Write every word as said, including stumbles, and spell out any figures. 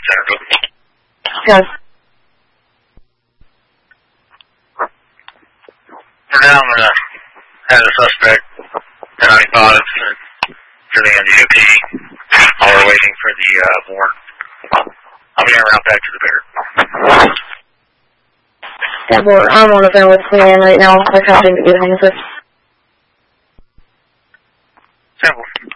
Yes. For now, I'm going to have the suspect at ninety-five for the M D O P while we're waiting for the uh, warrant. I'll be around back to the bear. Yeah, well, I'm on the phone with C N right now. I can't seem to get hands with. Simple.